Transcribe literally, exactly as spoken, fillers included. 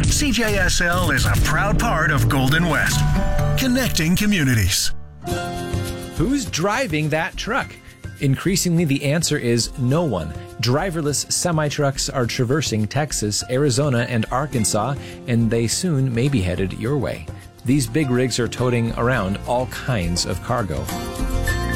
C J S L is a proud part of Golden West, connecting communities. Who's driving that truck? Increasingly, the answer is no one. Driverless semi-trucks are traversing Texas, Arizona, and Arkansas, and they soon may be headed your way. These big rigs are toting around all kinds of cargo.